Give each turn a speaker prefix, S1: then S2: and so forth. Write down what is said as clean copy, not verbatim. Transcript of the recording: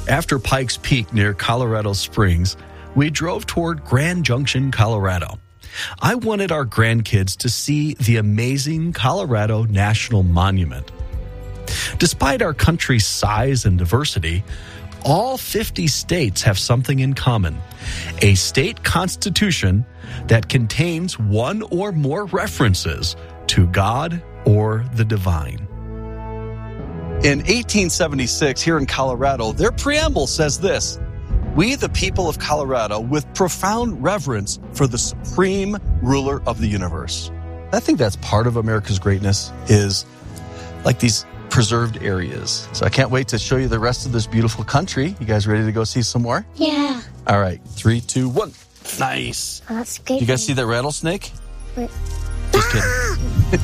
S1: After Pikes Peak near Colorado Springs, we drove toward Grand Junction, Colorado. I wanted our grandkids to see the amazing Colorado National Monument. Despite our country's size and diversity, all 50 states have something in common: a state constitution that contains one or more references to God or the divine. In 1876, here in Colorado, their preamble says this: "We, the people of Colorado, with profound reverence for the supreme ruler of the universe." I think that's part of America's greatness, is like these preserved areas. So I can't wait to show you the rest of this beautiful country. You guys ready to go see some more?
S2: Yeah.
S1: All right, 3, 2, 1. Nice.
S2: That's good.
S1: You guys see that rattlesnake?
S2: Wait.
S1: Just kidding.